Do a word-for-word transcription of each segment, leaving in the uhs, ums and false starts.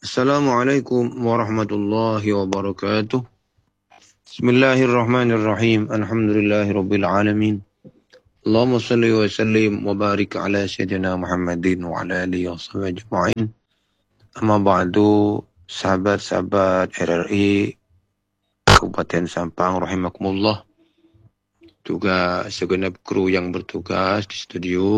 Assalamualaikum warahmatullahi wabarakatuh. Bismillahirrahmanirrahim. Alhamdulillahirabbil alamin. Allahumma shalli wa sallim wa barik ala sayyidina Muhammadin wa ala alihi washabihi ajma'in. Amma ba'du, sahabat-sahabat R R I Kabupaten Sampang rahimakumullah. Juga segenap kru yang bertugas di studio.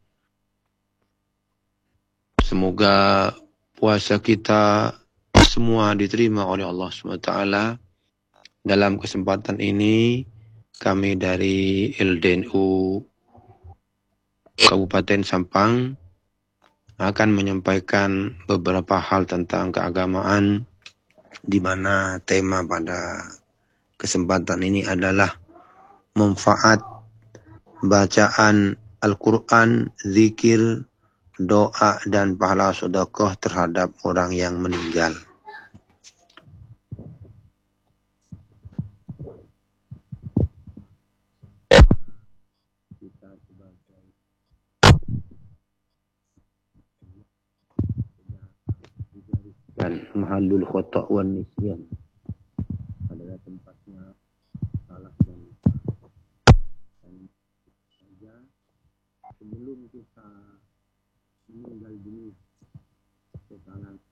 Semoga puasa kita semua diterima oleh Allah subhanahu wa taala. Dalam kesempatan ini, kami dari L D N U Kabupaten Sampang akan menyampaikan beberapa hal tentang keagamaan, di mana tema pada kesempatan ini adalah manfaat bacaan Al-Quran, zikir, doa, dan pahala sedekah terhadap orang yang meninggal. Kita sebagai dan mahallul khata' wan nisyan adalah tempatnya salah dan dan saja sebelum kita meninggal dunia kesalahan